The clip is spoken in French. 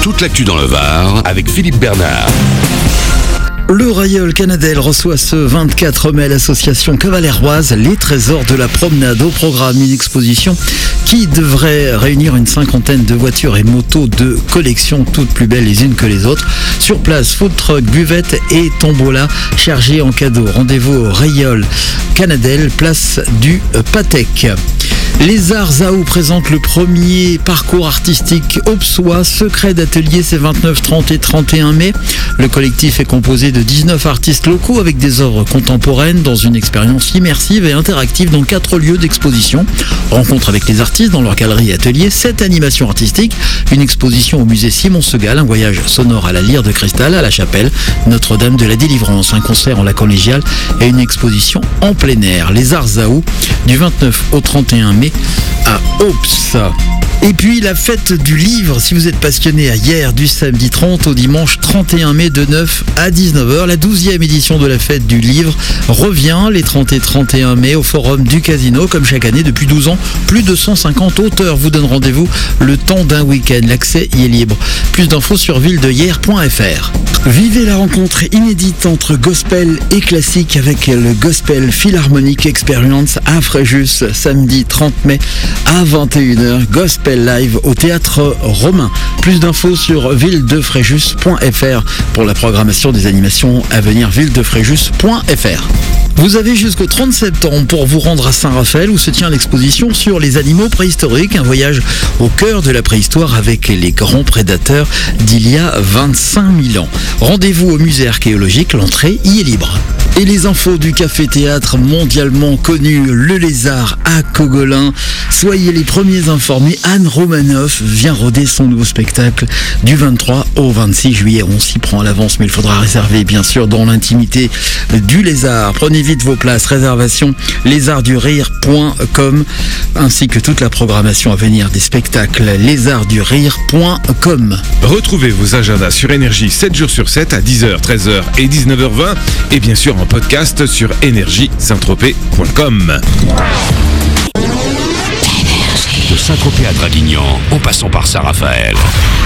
Toute l'actu dans le Var avec Philippe Bernard. Le Royal Canadel reçoit ce 24 mai l'association cavaléroise Les Trésors de la Promenade. Au programme, une exposition qui devrait réunir une cinquantaine de voitures et motos de collection, toutes plus belles les unes que les autres. Sur place, food truck, buvette et tombola chargés en cadeaux. Rendez-vous au Royal Canadel, place du Patek. Les Arts Zao présentent le premier parcours artistique Auxois, secret d'atelier, c'est 29, 30 et 31 mai. Le collectif est composé de 19 artistes locaux avec des œuvres contemporaines dans une expérience immersive et interactive dans 4 lieux d'exposition. Rencontre avec les artistes dans leur galerie et atelier, 7 animations artistiques, une exposition au musée Simon Segal, un voyage sonore à la Lyre de Cristal, à la chapelle Notre-Dame de la Délivrance, un concert en la collégiale et une exposition en plein air. Les Arts Zao du 29 au 31 mai à Aups. Et puis la fête du livre, si vous êtes passionné, à hier du samedi 30 au dimanche 31 mai de 9 à 19h. La 12e édition de la fête du livre revient les 30 et 31 mai au forum du Casino. Comme chaque année depuis 12 ans, plus de 150 auteurs vous donnent rendez-vous le temps d'un week-end. L'accès y est libre. Plus d'infos sur villedehier.fr. Vivez la rencontre inédite entre gospel et classique avec le Gospel Philharmonic Experience à Fréjus, samedi 30 mai à 21h. Gospel live au Théâtre Romain. Plus d'infos sur villedefréjus.fr pour la programmation des animations à venir, villedefréjus.fr. Vous avez jusqu'au 30 septembre pour vous rendre à Saint-Raphaël où se tient l'exposition sur les animaux préhistoriques, un voyage au cœur de la préhistoire avec les grands prédateurs d'il y a 25 000 ans. Rendez-vous au musée archéologique, l'entrée y est libre. Et les infos du café-théâtre mondialement connu, Le Lézard à Cogolin. Soyez les premiers informés, Anne Romanoff vient roder son nouveau spectacle du 23 au 26 juillet. On s'y prend à l'avance, mais il faudra réserver bien sûr dans l'intimité du Lézard. Prenez vite vos places, réservation lézardsdurire.com ainsi que toute la programmation à venir des spectacles lézardsdurire.com. Retrouvez vos agendas sur Énergie 7 jours sur 7 à 10h, 13h et 19h20 et bien sûr en podcast sur énergie-saint-tropez.com. De Saint-Tropez à Draguignan, en passant par Saint-Raphaël.